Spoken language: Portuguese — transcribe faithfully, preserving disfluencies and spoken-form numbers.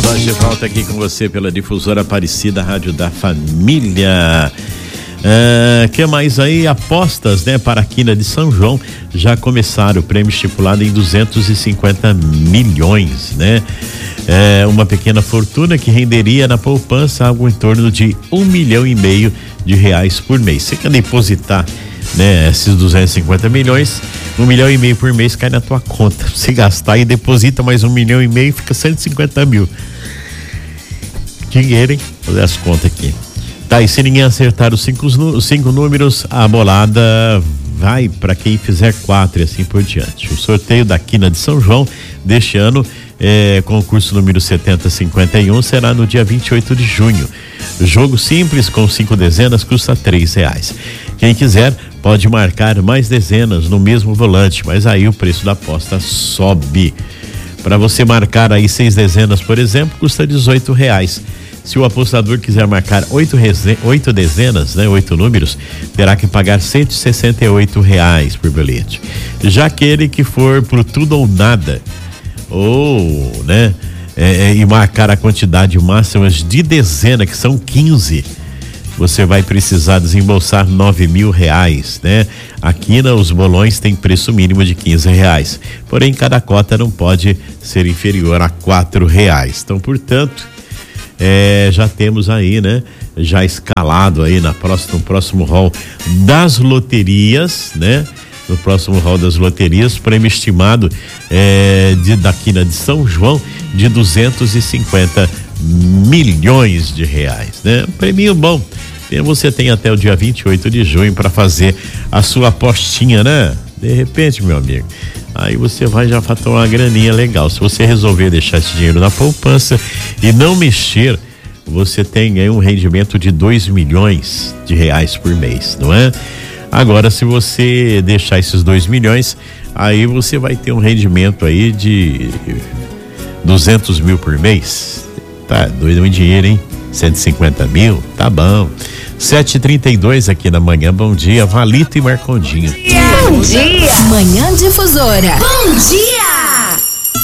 Nós de volta aqui com você pela Difusora Aparecida, Rádio da Família. É, que mais aí? Apostas, né, para a Quina de São João já começaram. O prêmio estipulado em duzentos e cinquenta milhões, né? É uma pequena fortuna que renderia na poupança algo em torno de um milhão e meio de reais por mês. Você quer depositar, né, esses duzentos e cinquenta milhões, um milhão e meio por mês cai na tua conta. Você gastar e deposita mais um milhão e meio, fica cento e cinquenta mil. Dinheiro, hein? Vou fazer as contas aqui. Tá, e se ninguém acertar os cinco, os cinco números, a bolada vai para quem fizer quatro e assim por diante. O sorteio da Quina de São João deste ano, é, concurso número setenta cinquenta e um, será no dia vinte e oito de junho. Jogo simples com cinco dezenas custa três reais. Quem quiser pode marcar mais dezenas no mesmo volante, mas aí o preço da aposta sobe. Para você marcar aí seis dezenas, por exemplo, custa dezoito reais. Se o apostador quiser marcar oito, reze... oito dezenas, né, oito números, terá que pagar cento e sessenta e oito reais por bilhete. Já aquele que for pro tudo ou nada, ou, né, é, e marcar a quantidade máxima de dezena, que são quinze, você vai precisar desembolsar nove mil reais, né? Aqui nos bolões tem preço mínimo de quinze reais, porém cada cota não pode ser inferior a quatro reais. Então, portanto, É, já temos aí, né? Já escalado aí na próxima, no próximo hall das loterias, né? No próximo hall das loterias, prêmio estimado é, de, da Quina de São João de duzentos e cinquenta milhões de reais, né? Um prêmio bom. E você tem até o dia vinte e oito de junho para fazer a sua apostinha, né? De repente, meu amigo, aí você vai já faturar uma graninha legal. Se você resolver deixar esse dinheiro na poupança e não mexer, você tem aí um rendimento de dois milhões de reais por mês, não é? Agora, se você deixar esses dois milhões, aí você vai ter um rendimento aí de duzentos mil por mês. Tá doido, um dinheiro, hein? cento e cinquenta mil, tá bom. sete e trinta e dois aqui na manhã. Bom dia, Valito e Marcondinho. Bom dia. Manhã Difusora. Bom dia.